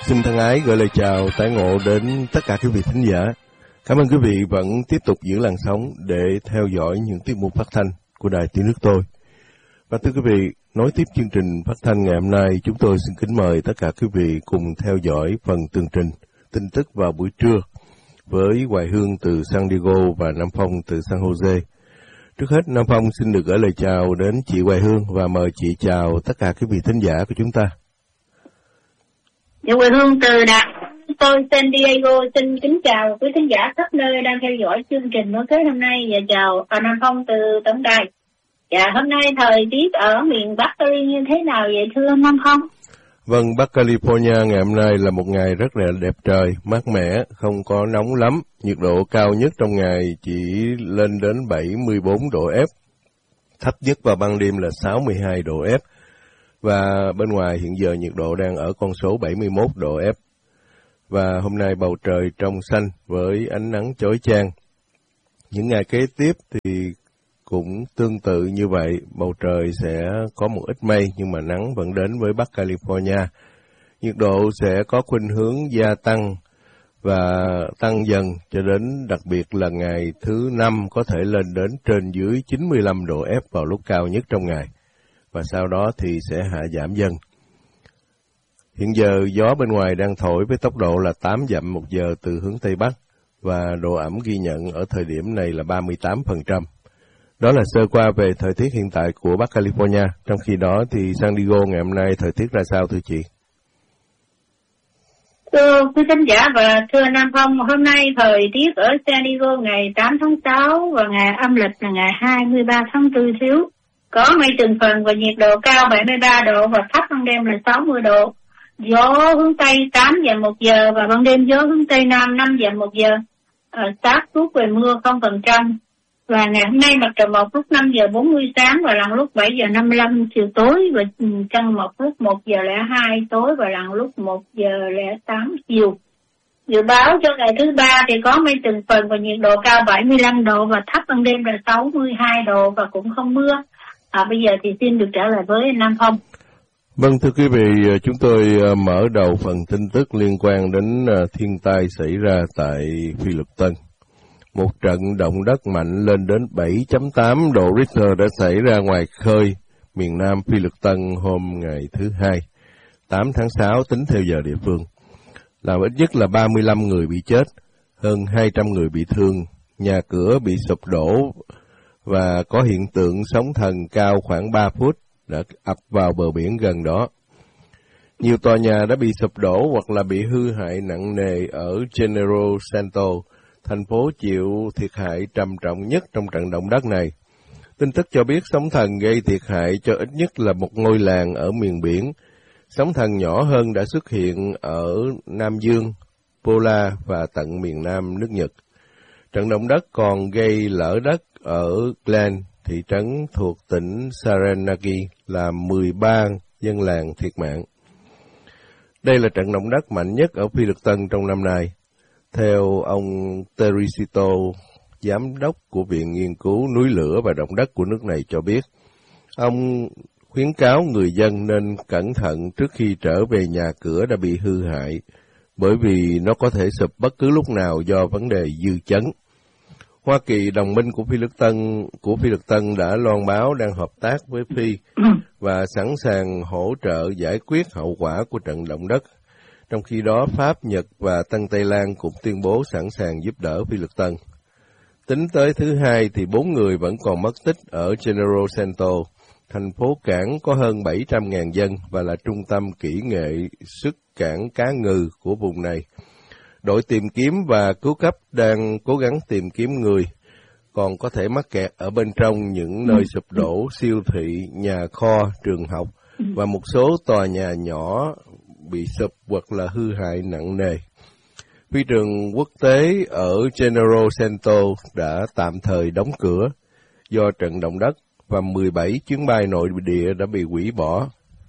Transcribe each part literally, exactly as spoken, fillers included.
Xin thân ái gửi lời chào tái ngộ đến tất cả quý vị thính giả. Cảm ơn quý vị vẫn tiếp tục giữ làn sóng để theo dõi những tiết mục phát thanh của Đài Tiếng Nước Tôi. Và thưa quý vị, nối tiếp chương trình phát thanh ngày hôm nay, chúng tôi xin kính mời tất cả quý vị cùng theo dõi phần tường trình tin tức vào buổi trưa với Hoài Hương từ San Diego và Nam Phong từ San Jose. Trước hết, Nam Phong xin được gửi lời chào đến chị Hoài Hương và mời chị chào tất cả quý vị thính giả của chúng ta. Dạ, Hoài Hương từ Đà tôi San Diego xin kính chào quý thính giả khắp nơi đang theo dõi chương trình nối kết hôm nay và chào à, Nam Phong từ tổng đài. Dạ, hôm nay thời tiết ở miền Bắc Cali như thế nào vậy thưa Nam Phong? Vâng, Bắc California ngày hôm nay là một ngày rất là đẹp trời, mát mẻ, không có nóng lắm. Nhiệt độ cao nhất trong ngày chỉ lên đến bảy mươi bốn độ F, thấp nhất vào ban đêm là sáu mươi hai độ F. Và bên ngoài hiện giờ nhiệt độ đang ở con số bảy mươi mốt độ F. Và hôm nay bầu trời trong xanh với ánh nắng chói chang. Những ngày kế tiếp thì cũng tương tự như vậy, bầu trời sẽ có một ít mây nhưng mà nắng vẫn đến với Bắc California. Nhiệt độ sẽ có khuynh hướng gia tăng và tăng dần cho đến đặc biệt là ngày thứ năm có thể lên đến trên dưới chín mươi lăm độ F vào lúc cao nhất trong ngày. Và sau đó thì sẽ hạ giảm dần. Hiện giờ gió bên ngoài đang thổi với tốc độ là tám dặm một giờ từ hướng Tây Bắc và độ ẩm ghi nhận ở thời điểm này là ba mươi tám phần trăm. Đó là sơ qua về thời tiết hiện tại của Bắc California. Trong khi đó thì San Diego ngày hôm nay thời tiết ra sao thưa chị? Thưa quý khán giả và thưa Nam Phong, hôm nay thời tiết ở San Diego ngày tám tháng sáu và ngày âm lịch là ngày hai mươi ba tháng tư thiếu. Có mây từng phần và nhiệt độ cao bảy mươi ba độ và thấp ban đêm là sáu mươi độ. Gió hướng Tây tám dặm một giờ và ban đêm gió hướng Tây Nam năm dặm một giờ. Ở xác suất về mưa không phần trăm. Và ngày hôm nay mặt trời mọc lúc năm giờ bốn mươi sáng và lặn lúc bảy giờ năm mươi lăm chiều tối và trăng mọc lúc một giờ lẻ hai tối và lặn lúc một giờ lẻ tám chiều. Dự báo cho ngày thứ ba thì có mây từng phần và nhiệt độ cao bảy mươi lăm độ và thấp ban đêm là sáu mươi hai độ và cũng không mưa. À, bây giờ thì xin được trả lời với Nam Phong. Vâng, thưa quý vị, chúng tôi mở đầu phần tin tức liên quan đến thiên tai xảy ra tại Philippines. Một trận động đất mạnh lên đến bảy chấm tám độ Richter đã xảy ra ngoài khơi miền nam Philippines hôm ngày thứ Hai, tám tháng sáu tính theo giờ địa phương. Làm ít nhất là ba mươi lăm người bị chết, hơn hai trăm người bị thương, nhà cửa bị sụp đổ và có hiện tượng sóng thần cao khoảng ba phút đã ập vào bờ biển gần đó. Nhiều tòa nhà đã bị sụp đổ hoặc là bị hư hại nặng nề ở General Santos, thành phố chịu thiệt hại trầm trọng nhất trong trận động đất này. Tin tức cho biết sóng thần gây thiệt hại cho ít nhất là một ngôi làng ở miền biển. Sóng thần nhỏ hơn đã xuất hiện ở Nam Dương, Pola và tận miền nam nước Nhật. Trận động đất còn gây lở đất ở Glen, thị trấn thuộc tỉnh Saranagi, làm mười ba dân làng thiệt mạng. Đây là trận động đất mạnh nhất ở Philippines trong năm nay. Theo ông Teresito, giám đốc của Viện Nghiên cứu Núi lửa và động đất của nước này cho biết, ông khuyến cáo người dân nên cẩn thận trước khi trở về nhà cửa đã bị hư hại, bởi vì nó có thể sụp bất cứ lúc nào do vấn đề dư chấn. Hoa Kỳ, đồng minh của Philippines, của Philippines đã loan báo đang hợp tác với Phi và sẵn sàng hỗ trợ giải quyết hậu quả của trận động đất. Trong khi đó, Pháp, Nhật và Tân Tây Lan cũng tuyên bố sẵn sàng giúp đỡ Philippines. Tính tới thứ Hai thì bốn người vẫn còn mất tích ở General Santos, thành phố cảng có hơn bảy trăm nghìn dân và là trung tâm kỹ nghệ xuất cảng cá ngừ của vùng này. Đội tìm kiếm và cứu cấp đang cố gắng tìm kiếm người, còn có thể mắc kẹt ở bên trong những nơi sụp đổ, siêu thị, nhà kho, trường học và một số tòa nhà nhỏ bị sụp hoặc là hư hại nặng nề. Phi trường quốc tế ở General Santos đã tạm thời đóng cửa do trận động đất và mười bảy chuyến bay nội địa đã bị hủy bỏ.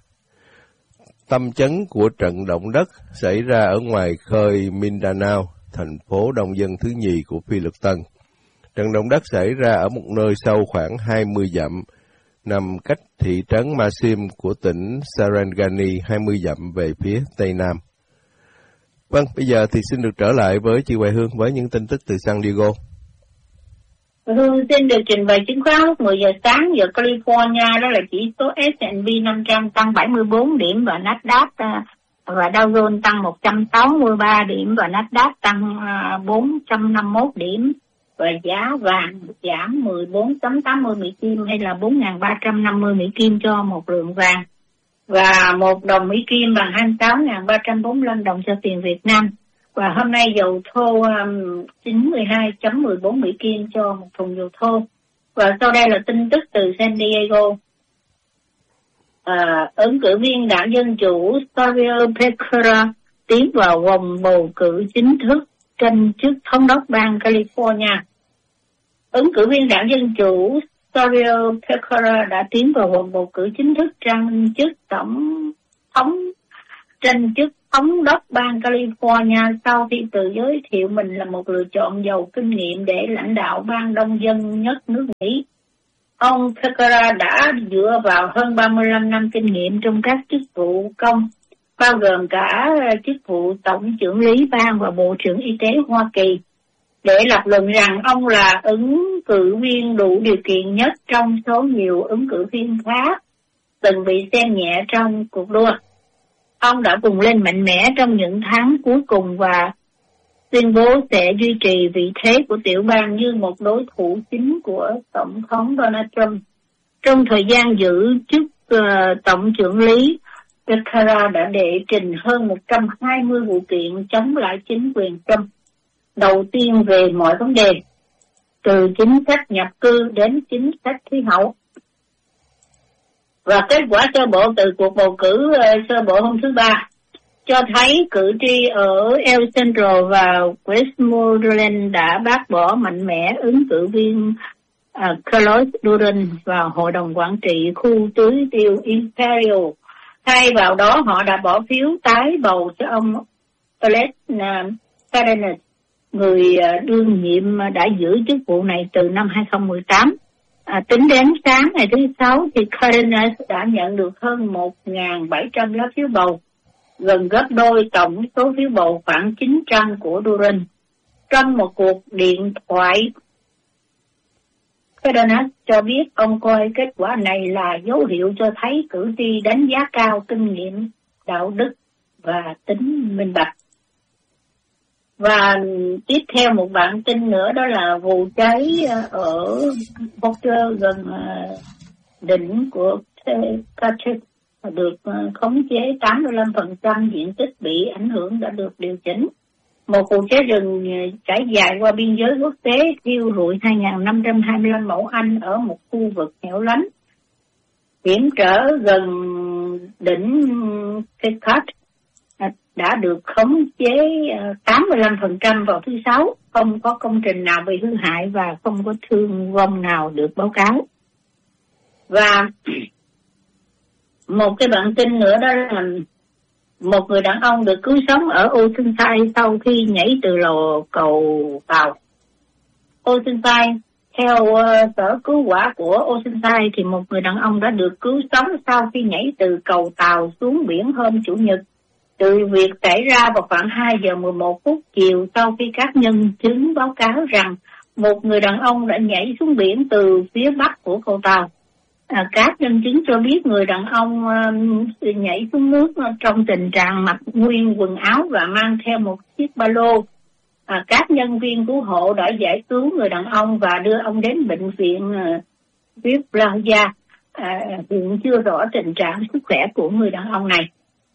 Tâm chấn của trận động đất xảy ra ở ngoài khơi Mindanao, thành phố đông dân thứ nhì của Philippines. Trận động đất xảy ra ở một nơi sâu khoảng hai mươi dặm, nằm cách thị trấn Masim của tỉnh Sarangani hai mươi dặm về phía tây nam. Vâng, bây giờ thì xin được trở lại với chị Hoài Hương với những tin tức từ San Diego. Hương xin được trình bày chứng khoán lúc mười giờ sáng giờ California, đó là chỉ số S and P năm trăm tăng bảy mươi bốn điểm và Nasdaq và Dow Jones tăng một trăm sáu mươi ba điểm và Nasdaq tăng bốn trăm năm mươi mốt điểm, và giá vàng giảm mười bốn phẩy tám mươi Mỹ Kim hay là bốn nghìn ba trăm năm mươi Mỹ Kim cho một lượng vàng, và một đồng Mỹ Kim bằng hai mươi sáu nghìn ba trăm bốn mươi lăm đồng cho tiền Việt Nam. Và hôm nay dầu thô um, chín mươi hai phẩy mười bốn Mỹ Kim cho một thùng dầu thô. Và sau đây là tin tức từ San Diego. À, ứng cử viên đảng Dân Chủ Xavier Becerra tiến vào vòng bầu cử chính thức tranh chức thống đốc bang California. Ứng cử viên đảng Dân Chủ Xavier Becerra đã tiến vào vòng bầu cử chính thức tranh chức tổng thống tranh chức thống đốc bang California sau khi tự giới thiệu mình là một lựa chọn giàu kinh nghiệm để lãnh đạo bang đông dân nhất nước Mỹ. Ông Becerra đã dựa vào hơn ba mươi lăm năm kinh nghiệm trong các chức vụ công, bao gồm cả chức vụ Tổng trưởng lý bang và Bộ trưởng Y tế Hoa Kỳ, để lập luận rằng ông là ứng cử viên đủ điều kiện nhất trong số nhiều ứng cử viên khác từng bị xem nhẹ trong cuộc đua. Ông đã vùng lên mạnh mẽ trong những tháng cuối cùng và tuyên bố sẽ duy trì vị thế của tiểu bang như một đối thủ chính của Tổng thống Donald Trump. Trong thời gian giữ chức uh, Tổng trưởng lý, Becerra đã đệ trình hơn một trăm hai mươi vụ kiện chống lại chính quyền Trump, đầu tiên về mọi vấn đề, từ chính sách nhập cư đến chính sách khí hậu. Và kết quả sơ bộ từ cuộc bầu cử uh, sơ bộ hôm thứ Ba cho thấy cử tri ở El Centro và Westmoreland đã bác bỏ mạnh mẽ ứng cử viên uh, Carlos Duran vào hội đồng quản trị khu tưới tiêu Imperial. Thay vào đó, họ đã bỏ phiếu tái bầu cho ông Alex Cardenas, người uh, đương nhiệm đã giữ chức vụ này từ năm hai không một tám. À, tính đến sáng ngày thứ Sáu thì Cardenas đã nhận được hơn một nghìn bảy trăm lá phiếu bầu, gần gấp đôi tổng số phiếu bầu khoảng chín trăm của Duran. Trong một cuộc điện thoại, Cardenas cho biết ông coi kết quả này là dấu hiệu cho thấy cử tri đánh giá cao kinh nghiệm, đạo đức và tính minh bạch. Và tiếp theo một bản tin nữa, đó là vụ cháy ở Boulder gần đỉnh của Cascade được khống chế, tám mươi lăm phần trăm diện tích bị ảnh hưởng đã được điều chỉnh. Một vụ cháy rừng trải dài qua biên giới quốc tế thiêu rụi hai nghìn năm trăm hai mươi lăm mẫu Anh ở một khu vực hẻo lánh hiểm trở gần đỉnh Cascade đã được khống chế tám mươi lăm phần trăm vào thứ Sáu. Không có công trình nào bị hư hại và không có thương vong nào được báo cáo. Và một cái bản tin nữa, đó là một người đàn ông được cứu sống ở Oceanside sau khi nhảy từ lò cầu tàu. Oceanside, theo uh, sở cứu hỏa của Oceanside thì một người đàn ông đã được cứu sống sau khi nhảy từ cầu tàu xuống biển hôm Chủ nhật. Sự việc xảy ra vào khoảng hai giờ mười một phút chiều sau khi các nhân chứng báo cáo rằng một người đàn ông đã nhảy xuống biển từ phía bắc của cầu tàu. À, các nhân chứng cho biết người đàn ông uh, nhảy xuống nước trong tình trạng mặc nguyên quần áo và mang theo một chiếc ba lô. À, các nhân viên cứu hộ đã giải cứu người đàn ông và đưa ông đến bệnh viện uh, Viplaja. À, hiện chưa rõ tình trạng sức khỏe của người đàn ông này.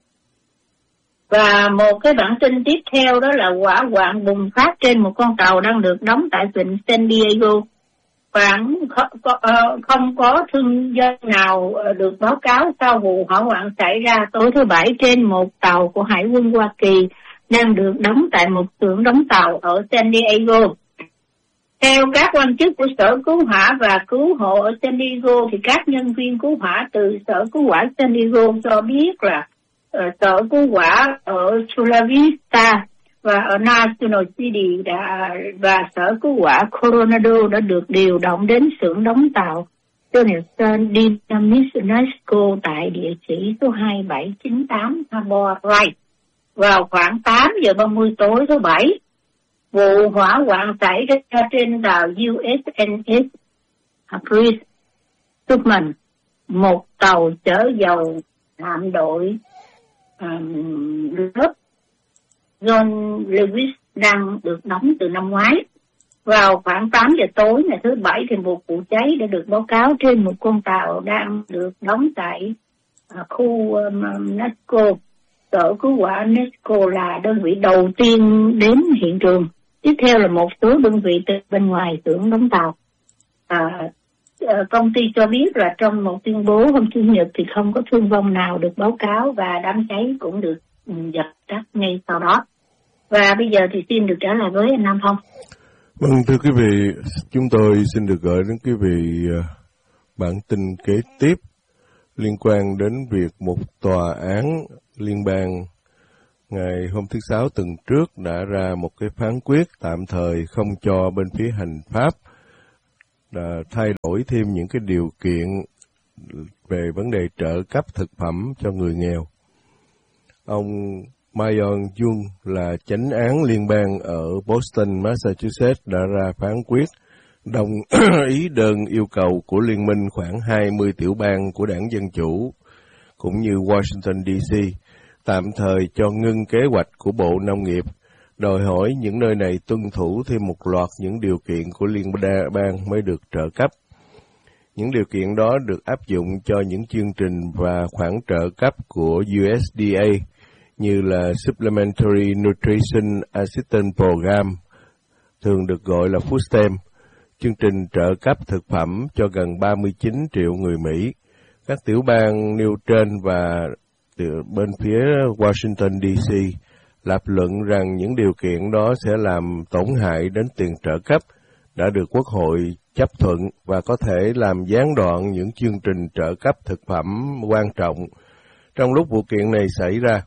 Và một cái bản tin tiếp theo, đó là hỏa hoạn bùng phát trên một con tàu đang được đóng tại vịnh San Diego. Khoảng không có thương vong nào được báo cáo sau vụ hỏa hoạn xảy ra tối thứ Bảy trên một tàu của Hải quân Hoa Kỳ đang được đóng tại một xưởng đóng tàu ở San Diego. Theo các quan chức của Sở Cứu hỏa và Cứu hộ ở San Diego thì các nhân viên cứu hỏa từ Sở Cứu hỏa San Diego cho biết là uh, Sở Cứu hỏa ở Chula Vista và ở National City đã, và Sở Cứu hỏa Coronado đã được điều động đến xưởng đóng tàu Donaldson Dynamics Mexico tại địa chỉ số hai bảy chín tám Harbor Drive. vào khoảng tám giờ ba mươi tối thứ Bảy. Vụ hỏa hoạn xảy ra trên tàu u ét en ét Prince Tubman, một tàu chở dầu hạm đội um, lớp John Lewis đang được đóng từ năm ngoái. Vào khoảng tám giờ tối ngày thứ Bảy thì một vụ cháy đã được báo cáo trên một con tàu đang được đóng tại uh, khu um, Nesco. Tổ cứu hỏa Nesco là đơn vị đầu tiên đến hiện trường. Tiếp theo là một số đơn vị từ bên ngoài xưởng đóng tàu. À, công ty cho biết là trong một tuyên bố hôm Chủ nhật thì không có thương vong nào được báo cáo và đám cháy cũng được dập tắt ngay sau đó. Và bây giờ thì xin được trả lời với anh Nam Phong. Vâng, thưa quý vị, chúng tôi xin được gửi đến quý vị bản tin kế tiếp liên quan đến việc một tòa án liên bang ngày hôm thứ Sáu tuần trước đã ra một cái phán quyết tạm thời không cho bên phía hành pháp đã thay đổi thêm những cái điều kiện về vấn đề trợ cấp thực phẩm cho người nghèo. Ông Mayon Jung là chánh án liên bang ở Boston, Massachusetts đã ra phán quyết đồng ý đơn yêu cầu của liên minh khoảng hai mươi tiểu bang của Đảng Dân Chủ cũng như Washington đê xê tạm thời cho ngưng kế hoạch của Bộ Nông nghiệp, đòi hỏi những nơi này tuân thủ thêm một loạt những điều kiện của liên bang mới được trợ cấp. Những điều kiện đó được áp dụng cho những chương trình và khoản trợ cấp của u ét đê a như là Supplementary Nutrition Assistance Program, thường được gọi là Food Stamp, chương trình trợ cấp thực phẩm cho gần ba mươi chín triệu người Mỹ. Các tiểu bang nêu trên và bên phía Washington đê xê lập luận rằng những điều kiện đó sẽ làm tổn hại đến tiền trợ cấp đã được Quốc hội chấp thuận và có thể làm gián đoạn những chương trình trợ cấp thực phẩm quan trọng. Trong lúc vụ kiện này xảy ra,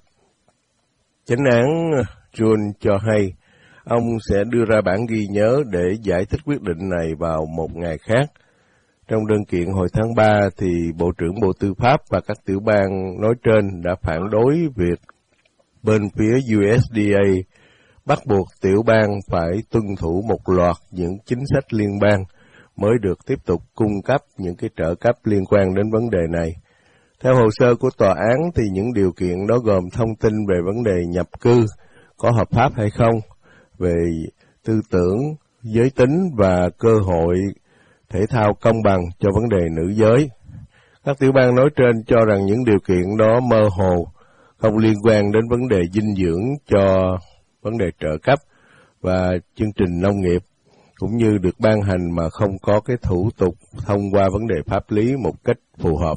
chánh án June cho hay ông sẽ đưa ra bản ghi nhớ để giải thích quyết định này vào một ngày khác. Trong đơn kiện hồi tháng ba thì Bộ trưởng Bộ Tư pháp và các tiểu bang nói trên đã phản đối việc bên phía u ét đê a bắt buộc tiểu bang phải tuân thủ một loạt những chính sách liên bang mới được tiếp tục cung cấp những cái trợ cấp liên quan đến vấn đề này. Theo hồ sơ của tòa án thì những điều kiện đó gồm thông tin về vấn đề nhập cư có hợp pháp hay không, về tư tưởng, giới tính và cơ hội thể thao công bằng cho vấn đề nữ giới. Các tiểu bang nói trên cho rằng những điều kiện đó mơ hồ, không liên quan đến vấn đề dinh dưỡng cho vấn đề trợ cấp và chương trình nông nghiệp, cũng như được ban hành mà không có cái thủ tục thông qua vấn đề pháp lý một cách phù hợp.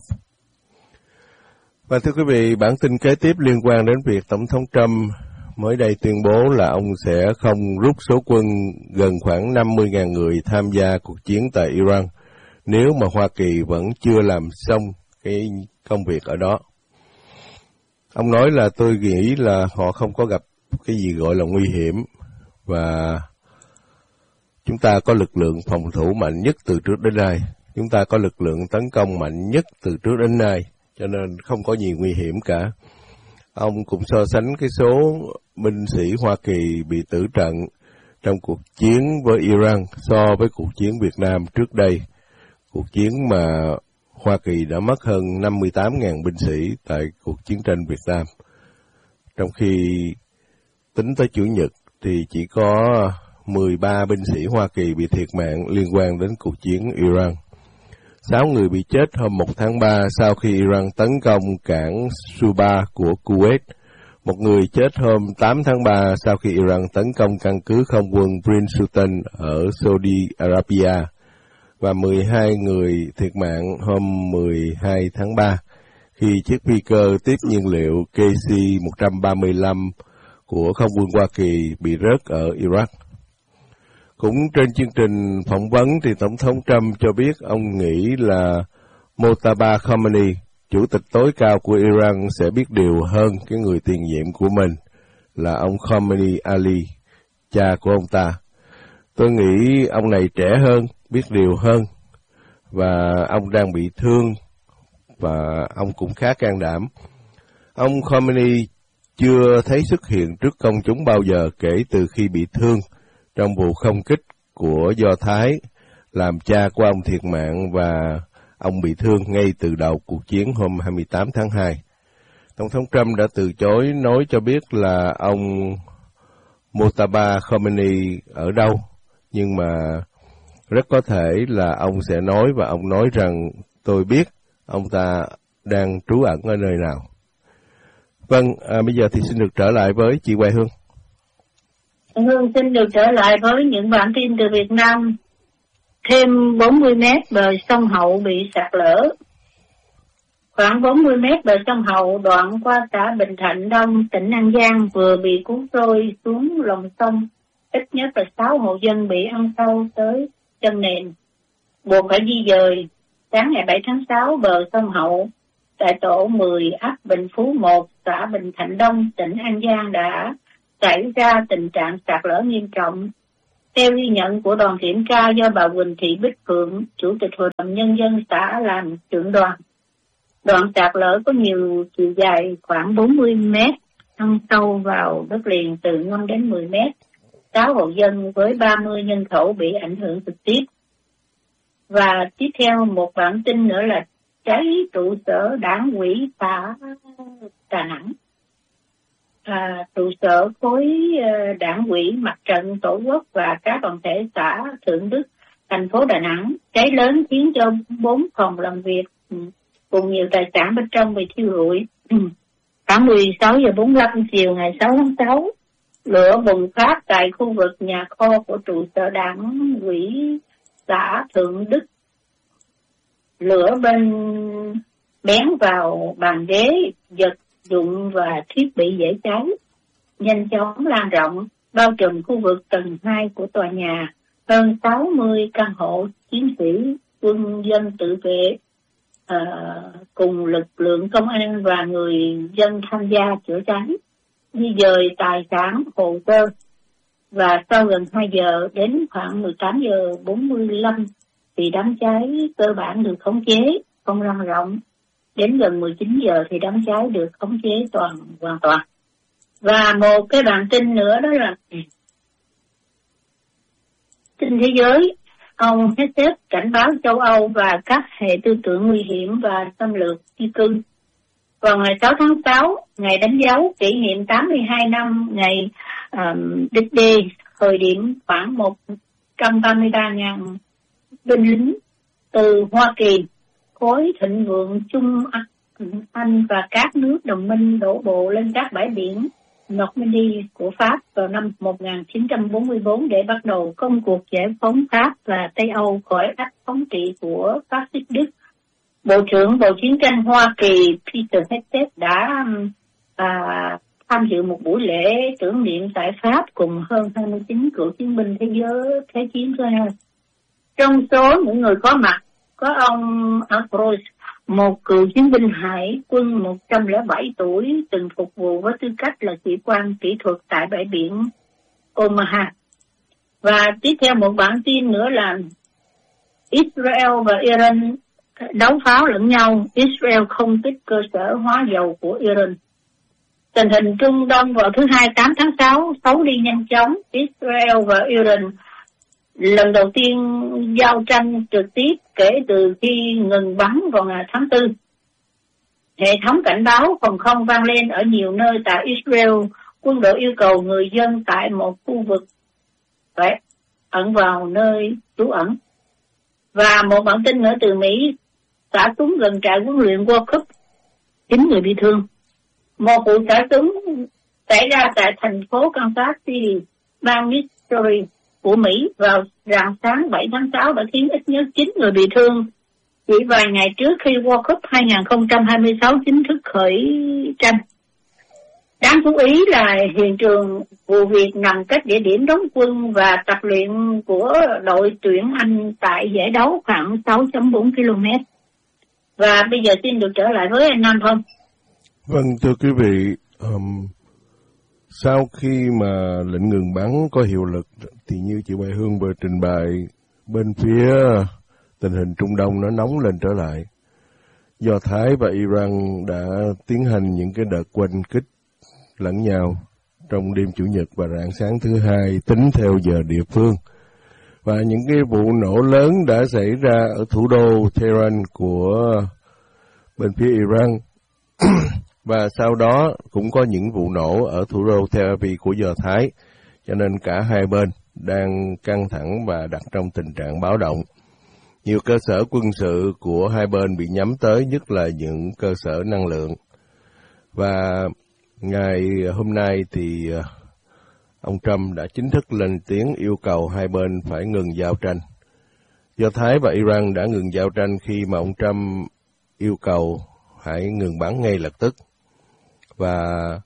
Và thưa quý vị, bản tin kế tiếp liên quan đến việc Tổng thống Trump mới đây tuyên bố là ông sẽ không rút số quân gần khoảng năm mươi nghìn người tham gia cuộc chiến tại Iran nếu mà Hoa Kỳ vẫn chưa làm xong cái công việc ở đó. Ông nói là tôi nghĩ là họ không có gặp cái gì gọi là nguy hiểm và chúng ta có lực lượng phòng thủ mạnh nhất từ trước đến nay. Chúng ta có lực lượng tấn công mạnh nhất từ trước đến nay, cho nên không có gì nguy hiểm cả. Ông cũng so sánh cái số binh sĩ Hoa Kỳ bị tử trận trong cuộc chiến với Iran so với cuộc chiến Việt Nam trước đây. Cuộc chiến mà Hoa Kỳ đã mất hơn năm mươi tám nghìn binh sĩ tại cuộc chiến tranh Việt Nam. Trong khi tính tới Chủ nhật thì chỉ có mười ba binh sĩ Hoa Kỳ bị thiệt mạng liên quan đến cuộc chiến Iran. Sáu người bị chết hôm một tháng ba sau khi Iran tấn công cảng Suba của Kuwait. Một người chết hôm tám tháng ba sau khi Iran tấn công căn cứ không quân Prince Sultan ở Saudi Arabia. Và mười hai người thiệt mạng hôm mười hai tháng ba khi chiếc phi cơ tiếp nhiên liệu K C một ba lăm của không quân Hoa Kỳ bị rớt ở Iraq. Cũng trên chương trình phỏng vấn thì Tổng thống Trump cho biết ông nghĩ là Mojtaba Khomeini, chủ tịch tối cao của Iran, sẽ biết điều hơn cái người tiền nhiệm của mình là ông Khomeini Ali, cha của ông ta. Tôi nghĩ ông này trẻ hơn, biết điều hơn, và ông đang bị thương, và ông cũng khá can đảm. Ông Khomeini chưa thấy xuất hiện trước công chúng bao giờ kể từ khi bị thương trong vụ không kích của Do Thái, làm cha của ông thiệt mạng và ông bị thương ngay từ đầu cuộc chiến hôm hai mươi tám tháng hai. Tổng thống Trump đã từ chối nói cho biết là ông Mojtaba Khomeini ở đâu, nhưng mà rất có thể là ông sẽ nói, và ông nói rằng tôi biết ông ta đang trú ẩn ở nơi nào. Vâng, à, bây giờ thì xin được trở lại với chị Hoài Hương. Hương xin được trở lại với những bản tin từ Việt Nam. Thêm bốn mươi mét bờ sông Hậu bị sạt lở. Khoảng bốn mươi mét bờ sông Hậu đoạn qua xã Bình Thạnh Đông, tỉnh An Giang vừa bị cuốn trôi xuống lòng sông. Ít nhất là sáu hộ dân bị ăn sâu tới chân nền, buộc phải di dời. Sáng ngày bảy tháng sáu, bờ sông Hậu tại tổ mười ấp Bình Phú một, xã Bình Thạnh Đông, tỉnh An Giang đã xảy ra tình trạng sạt lở nghiêm trọng. Theo ghi nhận của đoàn kiểm tra do bà Quỳnh Thị Bích Phượng, Chủ tịch Hội đồng Nhân dân xã làm trưởng đoàn, đoạn sạt lở có nhiều chiều dài khoảng bốn mươi mét, ăn sâu vào đất liền từ năm đến mười mét. sáu hộ dân với ba mươi nhân khẩu bị ảnh hưởng trực tiếp. Và tiếp theo một bản tin nữa là cháy trụ sở đảng ủy xã Đà Nẵng. À, trụ sở khối đảng ủy Mặt trận Tổ quốc và các đoàn thể xã Thượng Đức, thành phố Đà Nẵng. Cháy lớn khiến cho bốn phòng làm việc cùng nhiều tài sản bên trong bị thiêu rụi. Khoảng mười sáu giờ bốn mươi lăm chiều ngày sáu tháng sáu, lửa bùng phát tại khu vực nhà kho của trụ sở đảng ủy xã Thượng Đức. Lửa bên bén vào bàn ghế, vật dụng và thiết bị dễ cháy, nhanh chóng lan rộng, bao trùm khu vực tầng hai của tòa nhà. Hơn sáu mươi căn hộ, chiến sĩ, quân dân tự vệ à, cùng lực lượng công an và người dân tham gia chữa cháy, di dời tài sản, hồ sơ. Và sau gần hai giờ, đến khoảng mười tám giờ bốn mươi lăm, thì đám cháy cơ bản được khống chế, không lan rộng. Đến gần mười chín giờ thì đám cháy được khống chế toàn hoàn toàn. Và một cái bản tin nữa đó là trên thế giới, ông Hesed cảnh báo châu Âu và các hệ tư tưởng nguy hiểm và xâm lược di cư. Vào ngày sáu tháng sáu, ngày đánh dấu kỷ niệm tám mươi hai năm ngày um, D-Day, thời điểm khoảng một trăm ba mươi ba nghìn binh lính từ Hoa Kỳ, khối thịnh vượng Trung Anh và các nước đồng minh đổ bộ lên các bãi biển Normandy của Pháp vào năm một nghìn chín trăm bốn mươi tư để bắt đầu công cuộc giải phóng Pháp và Tây Âu khỏi ách thống trị của phát xít Đức. Bộ trưởng Bộ Chiến tranh Hoa Kỳ Peter Hesed đã à, tham dự một buổi lễ tưởng niệm tại Pháp cùng hơn hai mươi chín cựu chiến binh thế giới Thế chiến thứ hai. Trong số những người có mặt có ông Ambrose, một cựu chiến binh hải quân một trăm lẻ bảy tuổi, từng phục vụ với tư cách là sĩ quan kỹ thuật tại bãi biển Omaha. Và tiếp theo một bản tin nữa là Israel và Iran đấu pháo lẫn nhau. Israel không kích cơ sở hóa dầu của Iran. Tình hình Trung Đông vào thứ Hai tám tháng sáu xấu đi nhanh chóng. Israel và Iran lần đầu tiên giao tranh trực tiếp kể từ khi ngừng bắn vào ngày tháng tư. Hệ thống cảnh báo phòng không vang lên ở nhiều nơi tại Israel. Quân đội yêu cầu người dân tại một khu vực phải ẩn vào nơi trú ẩn. Và một bản tin nữa từ Mỹ, xả súng gần trại huấn luyện World Cup, chín người bị thương. Một vụ xả súng xảy ra tại thành phố Kansas City, bang Missouri của Mỹ vào rạng sáng bảy tháng sáu đã khiến ít nhất chín người bị thương chỉ vài ngày trước khi World Cup hai không hai sáu chính thức khởi tranh. Đáng chú ý là hiện trường vụ việc nằm cách địa điểm đóng quân và tập luyện của đội tuyển Anh tại giải đấu khoảng sáu phẩy bốn ki lô mét. Và bây giờ xin được trở lại với anh Nam Phong. Vâng, thưa quý vị, um, sau khi mà lệnh ngừng bắn có hiệu lực thì như chị Hoài Hương vừa trình bày, bên phía tình hình Trung Đông nó nóng lên trở lại. Do Thái và Iran đã tiến hành những cái đợt oanh kích lẫn nhau trong đêm Chủ nhật và rạng sáng thứ hai tính theo giờ địa phương. Và những cái vụ nổ lớn đã xảy ra ở thủ đô Tehran của bên phía Iran. Và sau đó cũng có những vụ nổ ở thủ đô Tel Aviv của Do Thái, cho nên cả hai bên đang căng thẳng và đặt trong tình trạng báo động. Nhiều cơ sở quân sự của hai bên bị nhắm tới, nhất là những cơ sở năng lượng. Và ngày hôm nay thì ông Trump đã chính thức lên tiếng yêu cầu hai bên phải ngừng giao tranh. Do Thái và Iran đã ngừng giao tranh khi mà ông Trump yêu cầu hãy ngừng bắn ngay lập tức. Và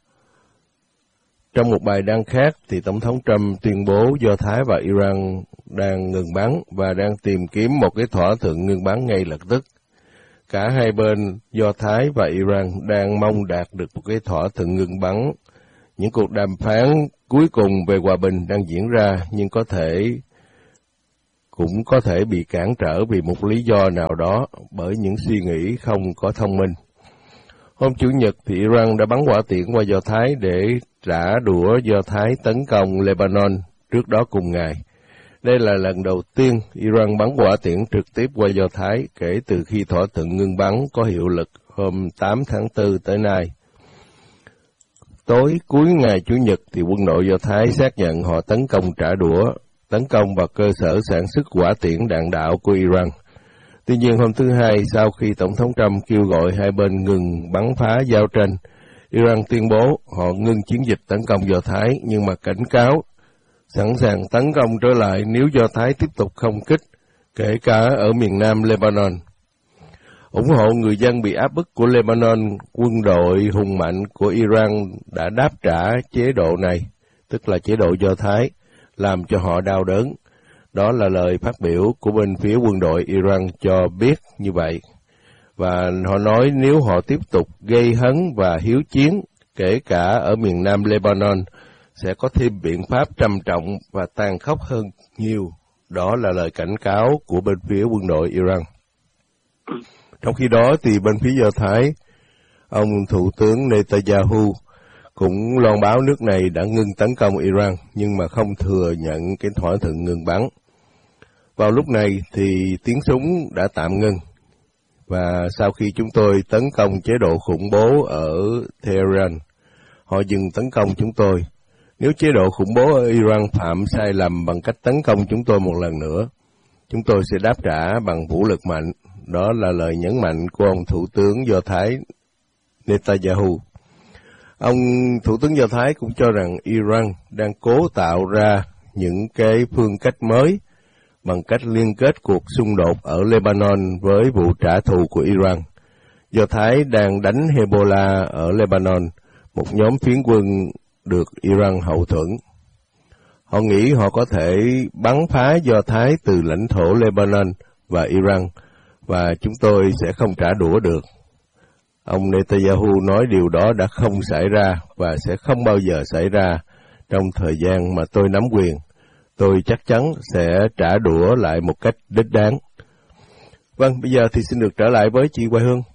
trong một bài đăng khác thì Tổng thống Trump tuyên bố Do Thái và Iran đang ngừng bắn và đang tìm kiếm một cái thỏa thuận ngừng bắn ngay lập tức. Cả hai bên Do Thái và Iran đang mong đạt được một cái thỏa thuận ngừng bắn. Những cuộc đàm phán cuối cùng về hòa bình đang diễn ra, nhưng có thể cũng có thể bị cản trở vì một lý do nào đó bởi những suy nghĩ không có thông minh. Hôm Chủ nhật thì Iran đã bắn hỏa tiễn qua Do Thái để trả đũa Do Thái tấn công Lebanon trước đó cùng ngày. Đây là lần đầu tiên Iran bắn hỏa tiễn trực tiếp qua Do Thái kể từ khi thỏa thuận ngưng bắn có hiệu lực hôm tám tháng tư tới nay. Tối cuối ngày Chủ nhật thì quân đội Do Thái xác nhận họ tấn công trả đũa, tấn công vào cơ sở sản xuất hỏa tiễn đạn đạo của Iran. Tuy nhiên hôm thứ Hai, sau khi Tổng thống Trump kêu gọi hai bên ngừng bắn phá giao tranh, Iran tuyên bố họ ngưng chiến dịch tấn công Do Thái, nhưng mà cảnh cáo sẵn sàng tấn công trở lại nếu Do Thái tiếp tục không kích, kể cả ở miền nam Lebanon. ủng hộ người dân bị áp bức của Lebanon, quân đội hùng mạnh của Iran đã đáp trả chế độ này, tức là chế độ Do Thái, làm cho họ đau đớn. Đó là lời phát biểu của bên phía quân đội Iran cho biết như vậy. Và họ nói nếu họ tiếp tục gây hấn và hiếu chiến, kể cả ở miền nam Lebanon, sẽ có thêm biện pháp trầm trọng và tàn khốc hơn nhiều. Đó là lời cảnh cáo của bên phía quân đội Iran. Trong khi đó thì bên phía Do Thái, ông Thủ tướng Netanyahu cũng loan báo nước này đã ngưng tấn công Iran, nhưng mà không thừa nhận cái thỏa thuận ngừng bắn. Vào lúc này thì tiếng súng đã tạm ngưng, và sau khi chúng tôi tấn công chế độ khủng bố ở Tehran, họ dừng tấn công chúng tôi. Nếu chế độ khủng bố ở Iran phạm sai lầm bằng cách tấn công chúng tôi một lần nữa, chúng tôi sẽ đáp trả bằng vũ lực mạnh. Đó là lời nhấn mạnh của ông Thủ tướng Do Thái Netanyahu. Ông Thủ tướng Do Thái cũng cho rằng Iran đang cố tạo ra những cái phương cách mới bằng cách liên kết cuộc xung đột ở Lebanon với vụ trả thù của Iran. Do Thái đang đánh Hezbollah ở Lebanon, một nhóm phiến quân được Iran hậu thuẫn. Họ nghĩ họ có thể bắn phá Do Thái từ lãnh thổ Lebanon và Iran, và chúng tôi sẽ không trả đũa được. Ông Netanyahu nói điều đó đã không xảy ra và sẽ không bao giờ xảy ra trong thời gian mà tôi nắm quyền. Tôi chắc chắn sẽ trả đũa lại một cách đích đáng. Vâng, bây giờ thì xin được trở lại với chị Hoài Hương.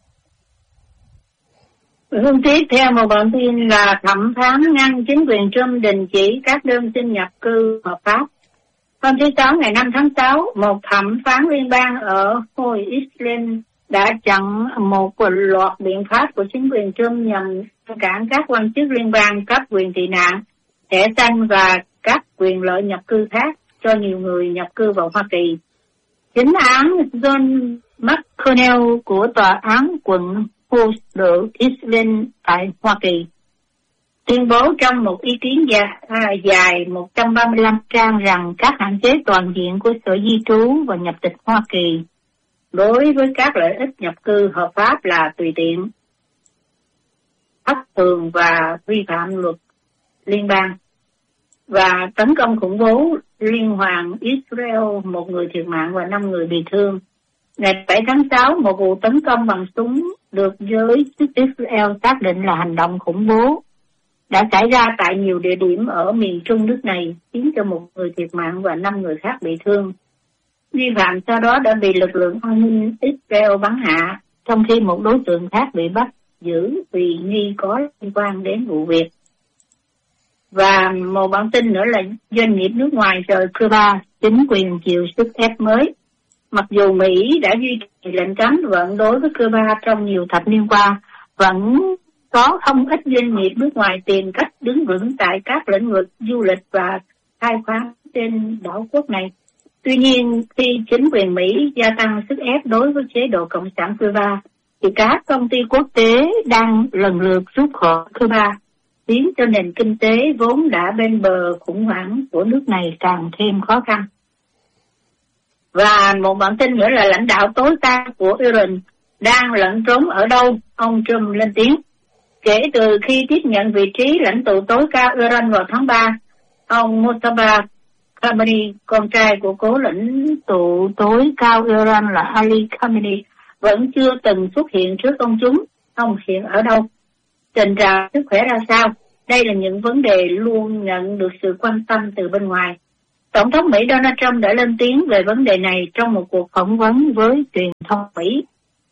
Hương tiếp theo một bản tin là thẩm phán ngăn chính quyền Trump đình chỉ các đơn xin nhập cư hợp pháp. Hôm thứ Sáu ngày năm tháng sáu, một thẩm phán liên bang ở hồi Israel đã chặn một loạt biện pháp của chính quyền Trump nhằm ngăn cản các quan chức liên bang cấp quyền tị nạn, thẻ xanh và các quyền lợi nhập cư khác cho nhiều người nhập cư vào Hoa Kỳ. Chính án John McConnell của Tòa án quận Houston, Israel tại Hoa Kỳ tuyên bố trong một ý kiến dài, à, dài một trăm ba mươi lăm trang rằng các hạn chế toàn diện của Sở Di trú và nhập tịch Hoa Kỳ đối với các lợi ích nhập cư hợp pháp là tùy tiện, thất thường và vi phạm luật liên bang, và tấn công khủng bố liên hoàn Israel, một người thiệt mạng và năm người bị thương. Ngày bảy tháng sáu, một vụ tấn công bằng súng được giới chức Israel xác định là hành động khủng bố đã xảy ra tại nhiều địa điểm ở miền trung nước này, khiến cho một người thiệt mạng và năm người khác bị thương. Vi phạm sau đó đã bị lực lượng an ninh Israel bắn hạ, trong khi một đối tượng khác bị bắt giữ vì nghi có liên quan đến vụ việc. Và một bản tin nữa là doanh nghiệp nước ngoài rời Cuba, chính quyền chịu sức ép mới. Mặc dù Mỹ đã duy trì lệnh cấm vận đối với Cuba trong nhiều thập niên qua, vẫn có không ít doanh nghiệp nước ngoài tìm cách đứng vững tại các lĩnh vực du lịch và khai khoáng trên đảo quốc này. Tuy nhiên, khi chính quyền Mỹ gia tăng sức ép đối với chế độ Cộng sản Cuba, thì các công ty quốc tế đang lần lượt rút khỏi Cuba, khiến cho nền kinh tế vốn đã bên bờ khủng hoảng của nước này càng thêm khó khăn. Và một bản tin nữa là lãnh đạo tối cao của Iran đang lẩn trốn ở đâu? Ông Trump lên tiếng. Kể từ khi tiếp nhận vị trí lãnh tụ tối cao Iran vào tháng ba, ông Mojtaba Khamenei, con trai của cố lãnh tụ tối cao Iran là Ali Khamenei, vẫn chưa từng xuất hiện trước công chúng. Ông hiện ở đâu? Tình trạng sức khỏe ra sao? Đây là những vấn đề luôn nhận được sự quan tâm từ bên ngoài. Tổng thống Mỹ Donald Trump đã lên tiếng về vấn đề này trong một cuộc phỏng vấn với truyền thông Mỹ.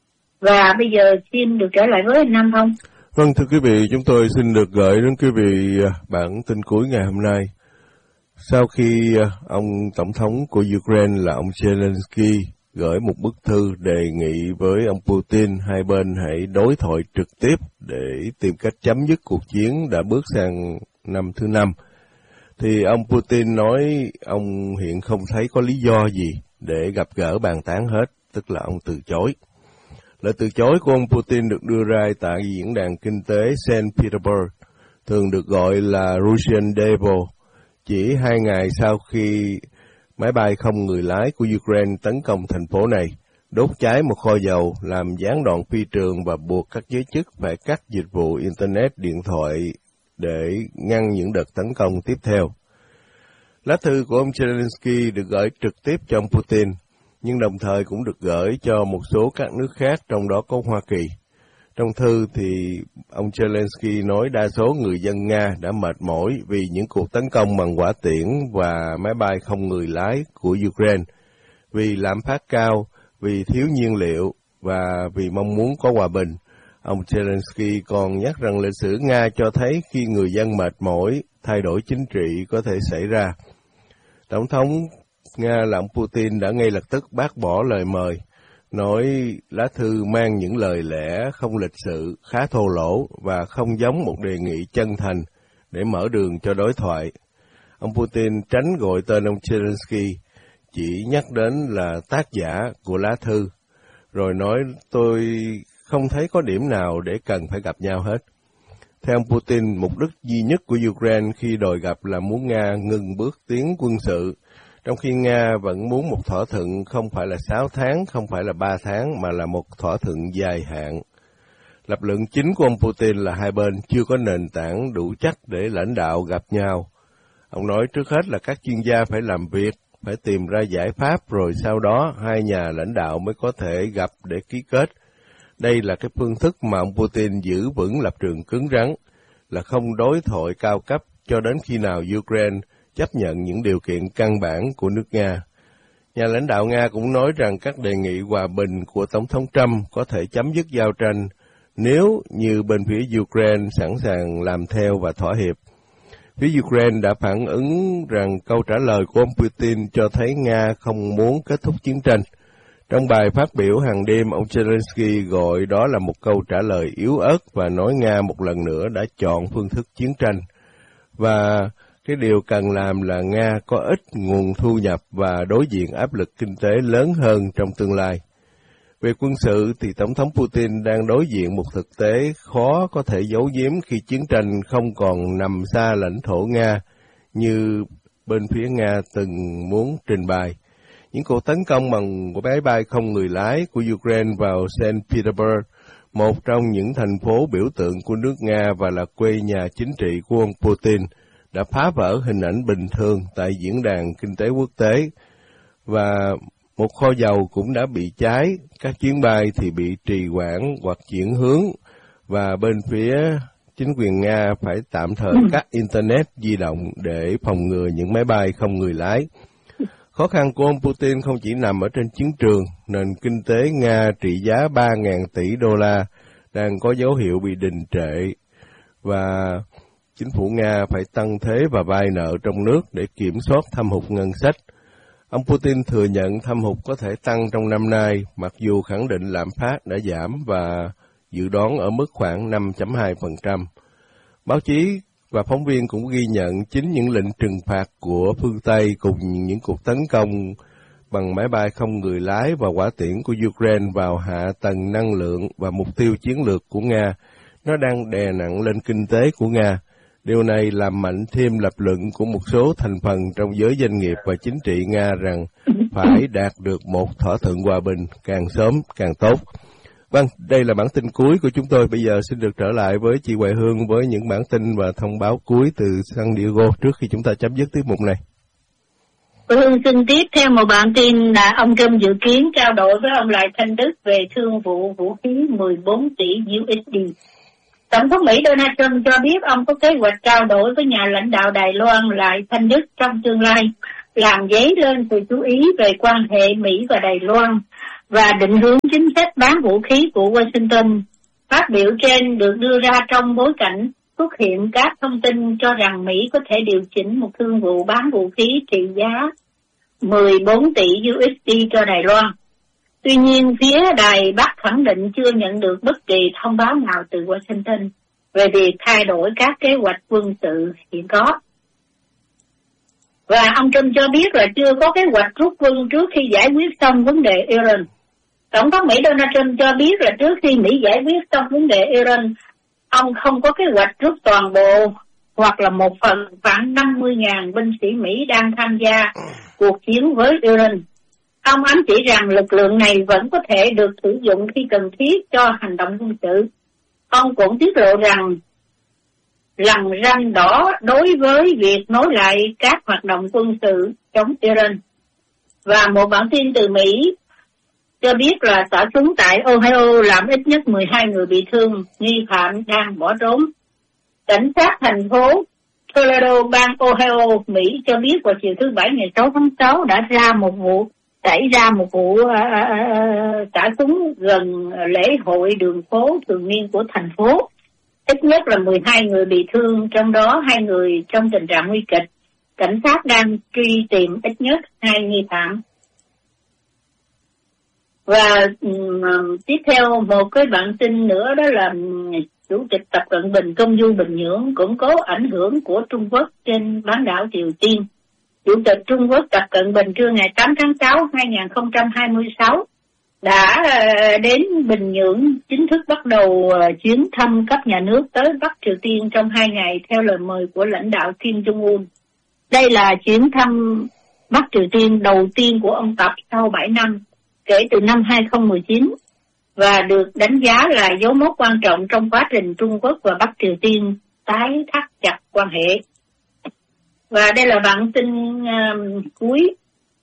Và bây giờ xin được trở lại với anh Nam Phong. Vâng, thưa quý vị, chúng tôi xin được gửi đến quý vị bản tin cuối ngày hôm nay. Sau khi ông Tổng thống của Ukraine là ông Zelensky gửi một bức thư đề nghị với ông Putin hai bên hãy đối thoại trực tiếp để tìm cách chấm dứt cuộc chiến đã bước sang năm thứ năm, thì ông Putin nói ông hiện không thấy có lý do gì để gặp gỡ bàn tán hết, tức là ông từ chối. Lời từ chối của ông Putin được đưa ra tại diễn đàn kinh tế Saint Petersburg, thường được gọi là Russian Davos, chỉ hai ngày sau khi máy bay không người lái của Ukraine tấn công thành phố này, đốt cháy một kho dầu, làm gián đoạn phi trường và buộc các giới chức phải cắt dịch vụ Internet điện thoại để ngăn những đợt tấn công tiếp theo. Lá thư của ông Zelensky được gửi trực tiếp cho ông Putin, nhưng đồng thời cũng được gửi cho một số các nước khác, trong đó có Hoa Kỳ. Trong thư thì ông Zelensky nói đa số người dân Nga đã mệt mỏi vì những cuộc tấn công bằng hỏa tiễn và máy bay không người lái của Ukraine, vì lạm phát cao, vì thiếu nhiên liệu và vì mong muốn có hòa bình. Ông Zelensky còn nhắc rằng lịch sử Nga cho thấy khi người dân mệt mỏi, thay đổi chính trị có thể xảy ra. Tổng thống Nga là ông Putin đã ngay lập tức bác bỏ lời mời, nói lá thư mang những lời lẽ không lịch sự, khá thô lỗ và không giống một đề nghị chân thành để mở đường cho đối thoại. Ông Putin tránh gọi tên ông Zelensky, chỉ nhắc đến là tác giả của lá thư, rồi nói tôi không thấy có điểm nào để cần phải gặp nhau hết. Theo ông Putin, mục đích duy nhất của Ukraine khi đòi gặp là muốn Nga ngừng bước tiến quân sự, trong khi Nga vẫn muốn một thỏa thuận không phải là sáu tháng, không phải là ba tháng, mà là một thỏa thuận dài hạn. Lập luận chính của ông Putin là hai bên chưa có nền tảng đủ chắc để lãnh đạo gặp nhau. Ông nói trước hết là các chuyên gia phải làm việc, phải tìm ra giải pháp, rồi sau đó hai nhà lãnh đạo mới có thể gặp để ký kết. Đây là cái phương thức mà ông Putin giữ vững lập trường cứng rắn, là không đối thoại cao cấp cho đến khi nào Ukraine chấp nhận những điều kiện căn bản của nước Nga. Nhà lãnh đạo Nga cũng nói rằng các đề nghị hòa bình của Tổng thống Trump có thể chấm dứt giao tranh nếu như bên phía Ukraine sẵn sàng làm theo và thỏa hiệp. Phía Ukraine đã phản ứng rằng câu trả lời của ông Putin cho thấy Nga không muốn kết thúc chiến tranh. Trong bài phát biểu hàng đêm, ông Zelensky gọi đó là một câu trả lời yếu ớt và nói Nga một lần nữa đã chọn phương thức chiến tranh. Và cái điều cần làm là Nga có ít nguồn thu nhập và đối diện áp lực kinh tế lớn hơn trong tương lai. Về quân sự thì Tổng thống Putin đang đối diện một thực tế khó có thể giấu giếm khi chiến tranh không còn nằm xa lãnh thổ Nga như bên phía Nga từng muốn trình bày. Những cuộc tấn công bằng máy bay không người lái của Ukraine vào Saint Petersburg, một trong những thành phố biểu tượng của nước Nga và là quê nhà chính trị của ông Putin, đã phá vỡ hình ảnh bình thường tại diễn đàn kinh tế quốc tế, và một kho dầu cũng đã bị cháy, các chuyến bay thì bị trì hoãn hoặc chuyển hướng, và bên phía chính quyền Nga phải tạm thời cắt Internet di động để phòng ngừa những máy bay không người lái. Khó khăn của ông Putin không chỉ nằm ở trên chiến trường, nền kinh tế Nga trị giá ba nghìn tỷ đô la đang có dấu hiệu bị đình trệ và chính phủ Nga phải tăng thế và vay nợ trong nước để kiểm soát thâm hụt ngân sách. Ông Putin thừa nhận thâm hụt có thể tăng trong năm nay, mặc dù khẳng định lạm phát đã giảm và dự đoán ở mức khoảng năm phẩy hai phần trăm. Báo chí và phóng viên cũng ghi nhận chính những lệnh trừng phạt của phương Tây cùng những cuộc tấn công bằng máy bay không người lái và hỏa tiễn của Ukraine vào hạ tầng năng lượng và mục tiêu chiến lược của Nga, nó đang đè nặng lên kinh tế của Nga. Điều này làm mạnh thêm lập luận của một số thành phần trong giới doanh nghiệp và chính trị Nga rằng phải đạt được một thỏa thuận hòa bình càng sớm càng tốt. Vâng, đây là bản tin cuối của chúng tôi. Bây giờ xin được trở lại với chị Hoài Hương với những bản tin và thông báo cuối từ San Diego trước khi chúng ta chấm dứt tiết mục này. Hương xin tiếp theo một bản tin là ông Trump dự kiến trao đổi với ông Lại Thanh Đức về thương vụ vũ khí mười bốn tỷ u ét đê. Tổng thống Mỹ Donald Trump cho biết ông có kế hoạch trao đổi với nhà lãnh đạo Đài Loan Lại Thanh Đức trong tương lai, làm dấy lên sự chú ý về quan hệ Mỹ và Đài Loan và định hướng chính sách bán vũ khí của Washington. Phát biểu trên được đưa ra trong bối cảnh xuất hiện các thông tin cho rằng Mỹ có thể điều chỉnh một thương vụ bán vũ khí trị giá mười bốn tỷ u ét đê cho Đài Loan. Tuy nhiên, phía Đài Bắc khẳng định chưa nhận được bất kỳ thông báo nào từ Washington về việc thay đổi các kế hoạch quân sự hiện có. Và ông Trump cho biết là chưa có kế hoạch rút quân trước khi giải quyết xong vấn đề Iran. Tổng thống Mỹ Donald Trump cho biết là trước khi Mỹ giải quyết xong vấn đề Iran, ông không có kế hoạch rút toàn bộ hoặc là một phần khoảng năm mươi nghìn binh sĩ Mỹ đang tham gia cuộc chiến với Iran. Ông ám chỉ rằng lực lượng này vẫn có thể được sử dụng khi cần thiết cho hành động quân sự. Ông cũng tiết lộ rằng lằn ranh đỏ đối với việc nối lại các hoạt động quân sự chống Iran. Và một bản tin từ Mỹ cho biết là xả súng tại Ohio làm ít nhất mười hai người bị thương, nghi phạm đang bỏ trốn. Cảnh sát thành phố Colorado, bang Ohio, Mỹ cho biết vào chiều thứ Bảy ngày sáu tháng sáu đã ra một vụ xảy ra một vụ xả uh, súng gần lễ hội đường phố thường niên của thành phố. Ít nhất là mười hai người bị thương, trong đó hai người trong tình trạng nguy kịch. Cảnh sát đang truy tìm ít nhất hai nghi phạm. Và um, tiếp theo một cái bản tin nữa đó là Chủ tịch Tập Cận Bình công du Bình Nhưỡng củng cố ảnh hưởng của Trung Quốc trên bán đảo Triều Tiên. Chủ tịch Trung Quốc Tập Cận Bình trưa ngày tám tháng sáu năm hai nghìn không trăm hai mươi sáu đã đến Bình Nhưỡng chính thức bắt đầu chuyến thăm cấp nhà nước tới Bắc Triều Tiên trong hai ngày theo lời mời của lãnh đạo Kim Jong-un. Đây là chuyến thăm Bắc Triều Tiên đầu tiên của ông Tập sau bảy năm kể từ năm hai nghìn không trăm mười chín và được đánh giá là dấu mốc quan trọng trong quá trình Trung Quốc và Bắc Triều Tiên tái thắt chặt quan hệ. Và đây là bản tin uh, cuối.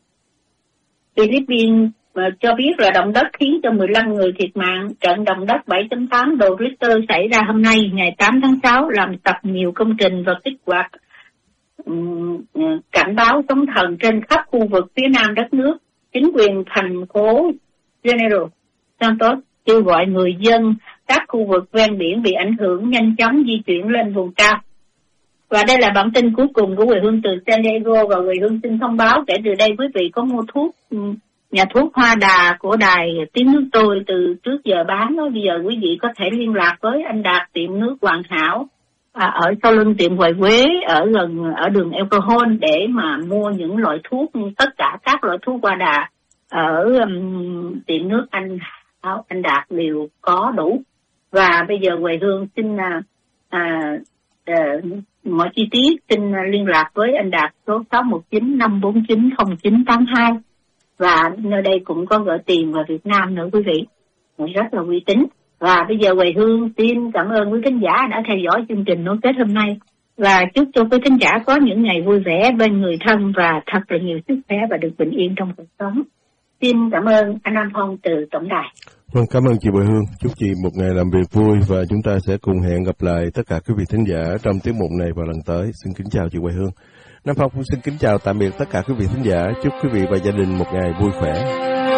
Philippines uh, cho biết là động đất khiến cho mười lăm người thiệt mạng. Trận động đất bảy chấm tám độ Richter xảy ra hôm nay ngày tám tháng sáu làm sập nhiều công trình và kích hoạt um, uh, cảnh báo sóng thần trên khắp khu vực phía nam đất nước. Chính quyền thành phố General Santos kêu gọi người dân các khu vực ven biển bị ảnh hưởng nhanh chóng di chuyển lên vùng cao. Và đây là bản tin cuối cùng của Huệ Hương từ San Diego, và Huệ Hương xin thông báo kể từ đây quý vị có mua thuốc nhà thuốc Hoa Đà của đài Tiếng Nước Tôi từ trước giờ bán đó. Bây giờ quý vị có thể liên lạc với anh Đạt tiệm nước Hoàn Hảo à, ở sau lưng tiệm Hoài Quế ở gần ở đường Alcohol để mà mua những loại thuốc, tất cả các loại thuốc Hoa Đà ở um, tiệm nước anh anh Đạt đều có đủ. Và bây giờ Huệ Hương xin à, à, à, mọi chi tiết xin liên lạc với anh Đạt số sáu một chín năm bốn chín không chín tám hai, và nơi đây cũng có gửi tiền vào Việt Nam nữa quý vị, rất là uy tín. Và bây giờ Huệ Hương xin cảm ơn quý khán giả đã theo dõi chương trình nối kết hôm nay, và chúc cho quý khán giả có những ngày vui vẻ bên người thân và thật là nhiều sức khỏe và được bình yên trong cuộc sống. Xin cảm ơn anh Nam Phong từ Tổng đài. Vâng, cảm ơn chị Bội Hương. Chúc chị một ngày làm việc vui và chúng ta sẽ cùng hẹn gặp lại tất cả quý vị thính giả trong tiết mục này vào lần tới. Xin kính chào chị Bội Hương. Nam Phong cũng xin kính chào tạm biệt tất cả quý vị thính giả. Chúc quý vị và gia đình một ngày vui khỏe.